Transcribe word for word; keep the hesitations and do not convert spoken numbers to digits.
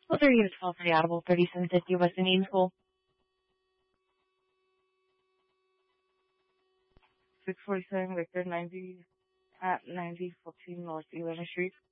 Well, they're unit twelve for the Audible, thirty-seven fifty West Indian School. six forty-seven Victor, ninety at ninety fourteen North eleventh Street.